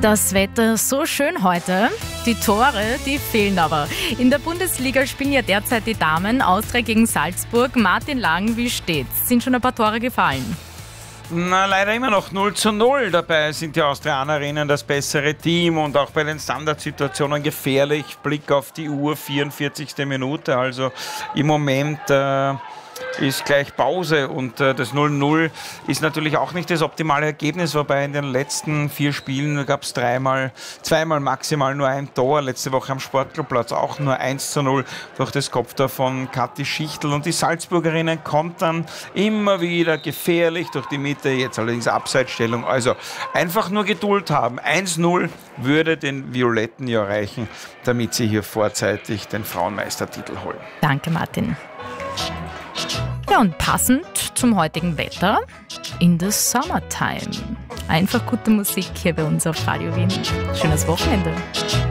Das Wetter so schön heute. Die Tore, die fehlen aber. In der Bundesliga spielen ja derzeit die Damen. Austria gegen Salzburg. Martin Lang, wie steht's? Sind schon ein paar Tore gefallen? Na, leider immer noch 0:0. Dabei sind die Austrianerinnen das bessere Team und auch bei den Standardsituationen gefährlich. Blick auf die Uhr, 44. Minute. Also im Moment ist gleich Pause und das 0:0 ist natürlich auch nicht das optimale Ergebnis, wobei in den letzten 4 Spielen gab es zweimal maximal nur ein Tor. Letzte Woche am Sportclubplatz auch nur 1:0 durch das Kopftor von Kathi Schichtl. Und die Salzburgerinnen kontern immer wieder gefährlich durch die Mitte, jetzt allerdings Abseitsstellung. Also einfach nur Geduld haben. 1:0 würde den Violetten ja reichen, damit sie hier vorzeitig den Frauenmeistertitel holen. Danke, Martin. Ja, und passend zum heutigen Wetter, In the Summertime. Einfach gute Musik hier bei uns auf Radio Wien. Schönes Wochenende.